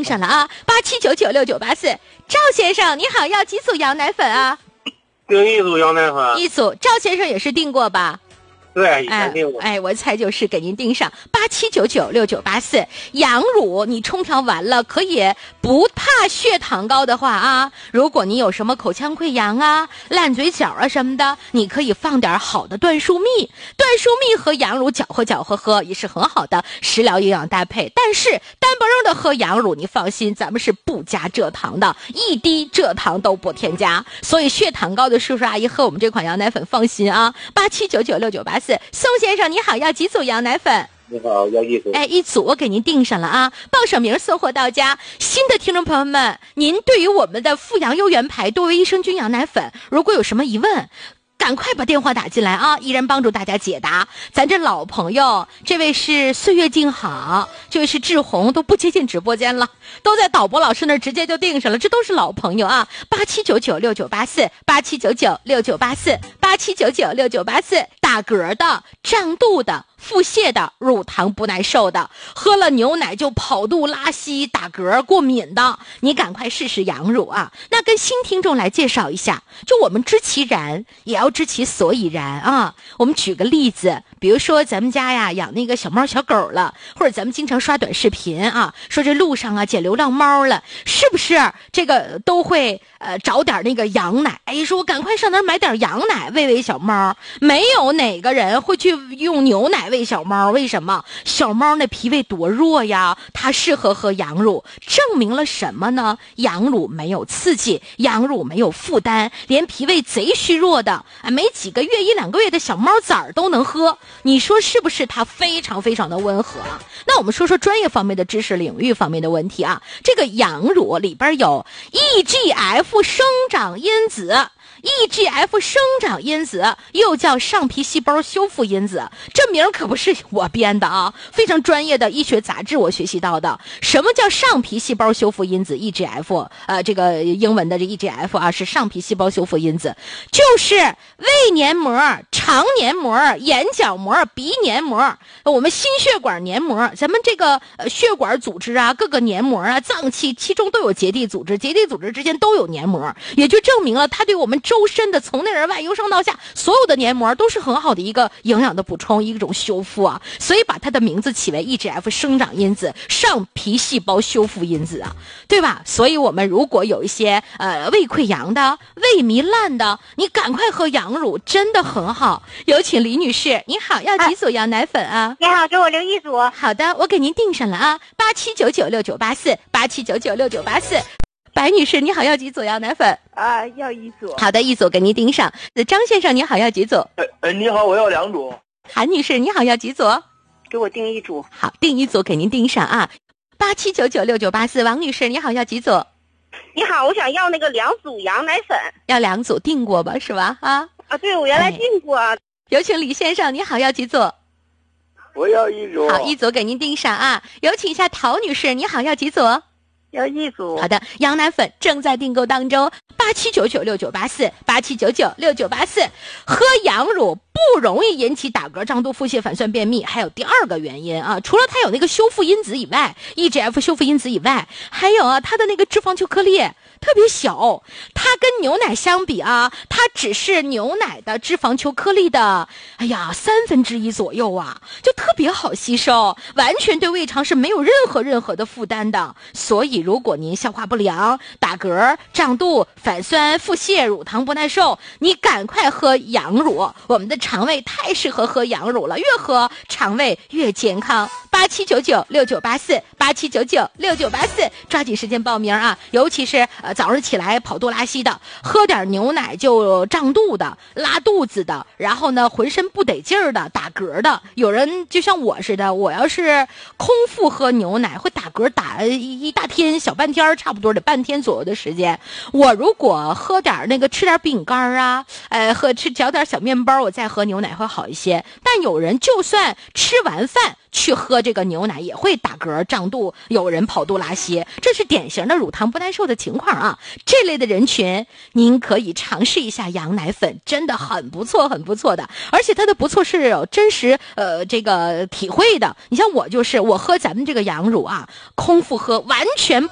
定上了啊，87996984。赵先生你好，要几组羊奶粉啊？ 订一组羊奶粉。 一组。赵先生也是订过吧？ 对，以前订过。 我猜就是给您订上87996984。羊乳你冲调完了，可以不怕血糖高的话啊，如果你有什么口腔溃疡啊、烂嘴角啊什么的，你可以放点好的椴树蜜。椴树蜜和羊乳搅和喝也是很好的食疗营养搭配。但是单不扔的喝羊乳，你放心，咱们是不加蔗糖的，一滴蔗糖都不添加。所以血糖高的叔叔阿姨喝我们这款羊奶粉放心啊。87996984。宋先生你好，要几组羊奶粉？ 你好，要一组。 一组我给您订上了啊，报上名送货到家。新的听众朋友们，您对于我们的富阳优元牌多维益生菌羊奶粉如果有什么疑问，赶快把电话打进来啊，依然帮助大家解答。咱这老朋友，这位是岁月静好，这位是志红，都不接近直播间了，都在导播老师那儿直接就订上了，这都是老朋友啊。87996984，87996984，87996984。打嗝的、胀肚的、腹泻的、乳糖不耐受的，喝了牛奶就跑肚拉稀、打嗝、过敏的，你赶快试试羊乳啊。那跟新听众来介绍一下，就我们知其然也要知其所以然啊。我们举个例子，比如说咱们家呀养那个小猫小狗了，或者咱们经常刷短视频啊，说这路上啊捡流浪猫了，是不是这个都会找点那个羊奶？说我赶快上那儿买点羊奶喂喂小猫。没有哪个人会去用牛奶喂小猫，为什么？小猫那脾胃多弱呀，它适合喝羊乳。证明了什么呢？羊乳没有刺激，羊乳没有负担，连脾胃贼虚弱的没几个月1、2个月的小猫崽儿都能喝，你说是不是？它非常非常的温和。那我们说说专业方面的知识领域方面的问题啊。这个羊乳里边有 EGF 生长因子，EGF 生长因子又叫上皮细胞修复因子，这名可不是我编的啊，非常专业的医学杂志我学习到的。什么叫上皮细胞修复因子 EGF？ 这个英文的这 EGF 啊，是上皮细胞修复因子，就是胃黏膜、肠黏膜、眼角膜、鼻黏膜，我们心血管黏膜，咱们这个血管组织啊，各个黏膜啊，脏器其中都有结缔组织，结缔组织之间都有黏膜，也就证明了它对我们周身的从内而外由上到下所有的黏膜都是很好的一个营养的补充，一种修复啊，所以把它的名字起为 EGF 生长因子，上皮细胞修复因子啊，对吧？所以我们如果有一些胃溃疡的、胃糜烂的，你赶快喝羊乳，真的很好。有请李女士，你好，要几组羊奶粉啊？ 你好，给我留一组。 好的，我给您订上了啊，87996984，87996984。白女士，你好，要几组羊奶粉？ 要一组。 好的，一组给您订上。张先生，你好，要几组？ 你好，我要2组。 韩女士，你好，要几组？ 给我订一组。 好，订一组给您订上啊。87996984。王女士，你好，要几组？ 你好，我想要那个2组羊奶粉。 要2组，订过吧，是吧？ 对，我原来订过。 有请李先生，你好，要几组？ 我要1组。 好，一组给您订上啊。有请一下陶女士，你好，要几组？ 要一组。 好的，羊奶粉正在订购当中，87996984，87996984。喝羊乳不容易引起打嗝、胀肚、腹泻、反酸、便秘，还有第2个原因啊，除了它有那个修复因子以外 ，EGF 修复因子以外，还有啊，它的那个脂肪球颗粒特别小，它跟牛奶相比啊，它只是牛奶的脂肪球颗粒的1/3左右啊，就特别好吸收，完全对胃肠是没有任何的负担的。所以如果您消化不良、打嗝、胀肚、反酸、腹泻、乳糖不耐受，你赶快喝羊乳，我们的肠胃太适合喝羊乳了，越喝肠胃越健康。87996984，87996984，抓紧时间报名啊！尤其是早上起来跑肚拉稀的，喝点牛奶就胀肚的、拉肚子的，然后呢浑身不得劲儿的、打嗝的。有人就像我似的，我要是空腹喝牛奶会打嗝，打一大天小半天，差不多得半天左右的时间。我如果喝点那个吃点饼干啊，嚼点小面包，我再喝牛奶会好一些。但有人就算吃完饭去喝这个牛奶也会打嗝胀肚，有人跑肚拉稀，这是典型的乳糖不耐受的情况啊。这类的人群您可以尝试一下羊奶粉，真的很不错的，而且它的不错是有真实这个体会的。你像我就是我喝咱们这个羊乳啊，空腹喝完全